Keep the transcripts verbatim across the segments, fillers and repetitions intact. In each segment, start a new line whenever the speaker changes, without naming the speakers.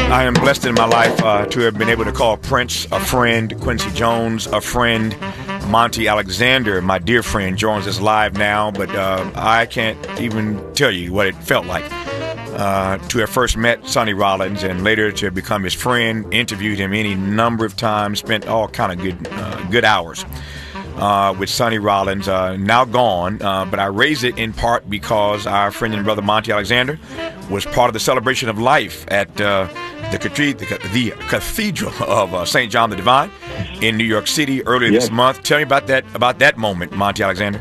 I am blessed in my life uh, to have been able to call Prince a friend, Quincy Jones a friend, Monty Alexander, my dear friend, joins us live now, but uh, I can't even tell you what it felt like uh, to have first met Sonny Rollins and later to become his friend, interviewed him any number of times, spent all kind of good, uh, good hours. Uh, with Sonny Rollins, uh, now gone, uh, but I raise it in part because our friend and brother Monty Alexander was part of the celebration of life at uh, the, cathedral, the Cathedral of uh, Saint John the Divine in New York City earlier yes. this month. Tell me about that about that moment, Monty Alexander.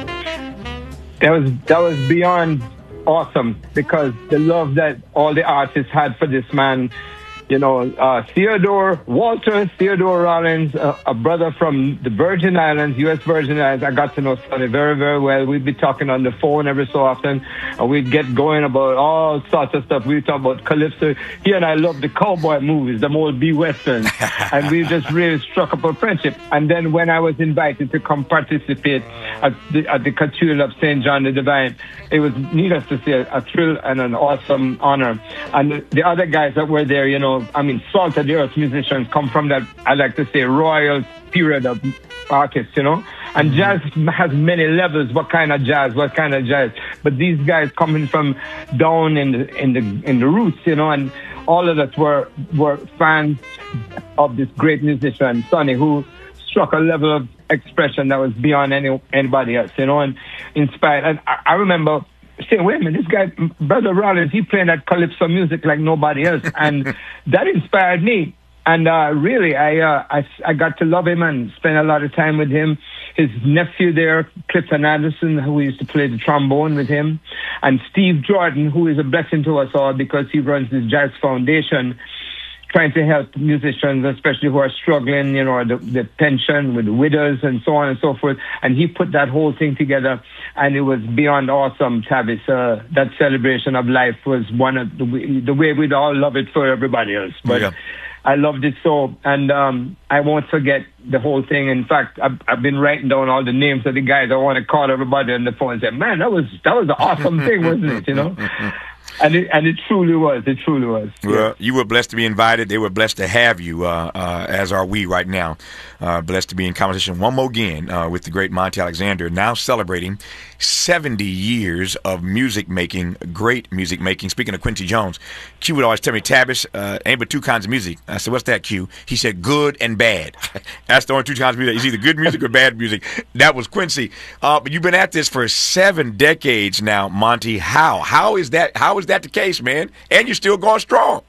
That was that was beyond awesome because the love that all the artists had for this man. You know, uh, Theodore, Walter Theodore Rollins, uh, a brother from the Virgin Islands, U S Virgin Islands. I got to know Sonny very, very well. We'd be talking on the phone every so often, and we'd get going about all sorts of stuff. We'd talk about Calypso. He and I loved the cowboy movies, the old B Westerns, and we just really struck up a friendship. And then when I was invited to come participate at the, at the Cathedral of Saint John the Divine, it was, needless to say, a thrill and an awesome honor. And the, the other guys that were there, you know, I mean, salt of the earth musicians come from that, I like to say, royal period of artists, you know. And jazz has many levels. What kind of jazz? What kind of jazz? But these guys coming from down in the in the in the roots, you know, and all of us were were fans of this great musician, Sonny, who struck a level of expression that was beyond any anybody else, you know, and inspired. And I, I remember saying, wait a minute, this guy, Brother Rollins, he playing that calypso music like nobody else. And that inspired me. And uh, really, I, uh, I I got to love him and spend a lot of time with him. His nephew there, Clifton Anderson, who used to play the trombone with him. And Steve Jordan, who is a blessing to us all because he runs this Jazz Foundation, trying to help musicians, especially who are struggling, you know, the, the pension with the widows and so on and so forth. And he put that whole thing together, and it was beyond awesome, Tavis. Uh, that celebration of life was one of the, the way we'd all love it for everybody else. But yeah. I loved it so, and um, I won't forget the whole thing. In fact, I've, I've been writing down all the names of the guys. I want to call everybody on the phone and say, man, that was that was an awesome thing, wasn't it, you know? And it, and it truly was. It truly was.
Well, yeah. You were blessed to be invited. They were blessed to have you, uh, uh, as are we right now. Uh, blessed to be in conversation one more again uh, with the great Monty Alexander, now celebrating seventy years of music making, great music making. Speaking of Quincy Jones, Q would always tell me, Tavis, uh, ain't but two kinds of music. I said, what's that, Q? He said, good and bad. That's the only two kinds of music. It's either good music or bad music. That was Quincy. Uh, but you've been at this for seven decades now, Monty. How? How is that? How is that the case, man? And you're still going strong.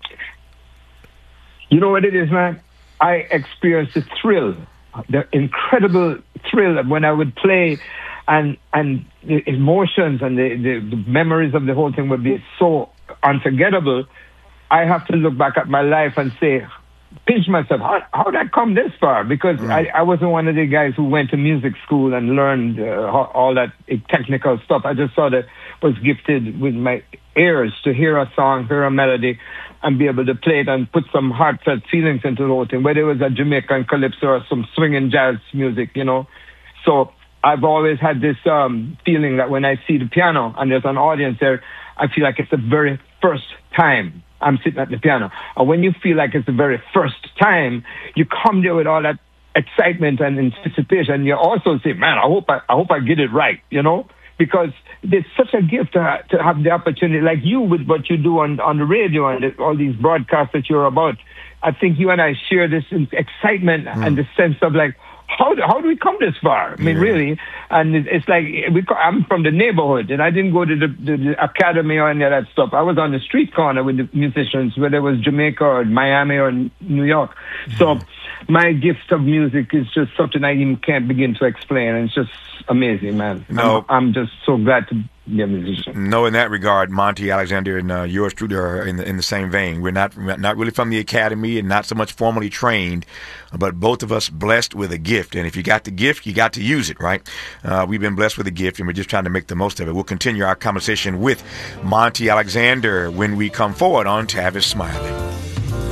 You know what it is, man? I experienced the thrill, the incredible thrill when I would play, and and the emotions and the, the, the memories of the whole thing would be so unforgettable. I have to look back at my life and say, pinch myself, how, how did I come this far? Because mm. I, I wasn't one of the guys who went to music school and learned uh, all that technical stuff. I just sort of was gifted with my ears to hear a song, hear a melody, and be able to play it and put some heartfelt feelings into the whole thing, whether it was a Jamaican calypso or some swinging jazz music, you know. So I've always had this um, feeling that when I see the piano and there's an audience there, I feel like it's the very first time I'm sitting at the piano. And when you feel like it's the very first time, you come there with all that excitement and anticipation. You also say, man, I hope I, I hope I get it right, you know, because it's such a gift to, to have the opportunity, like you with what you do on, on the radio and the, all these broadcasts that you're about. I think you and I share this excitement mm. and the sense of like, How do, how do we come this far? I mean, yeah. really, and it's like we, I'm from the neighborhood, and I didn't go to the, the, the academy or any of that stuff. I was on the street corner with the musicians, whether it was Jamaica or Miami or New York. Mm-hmm. So my gift of music is just something I even can't begin to explain, and it's just amazing, man.
No,
I'm, I'm just so glad to be a musician.
No, in that regard, Monty Alexander and uh, yours truly are in the, in the same vein. We're not we're not really from the academy and not so much formally trained, but both of us blessed with a gift. And if you got the gift, you got to use it, right? Uh, we've been blessed with a gift, and we're just trying to make the most of it. We'll continue our conversation with Monty Alexander when we come forward on Tavis Smiley.